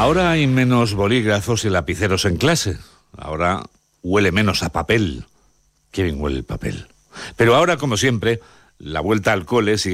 Ahora hay menos bolígrafos y lapiceros en clase. Ahora huele menos a papel. Qué bien huele el papel. Pero ahora, como siempre, la vuelta al cole sigue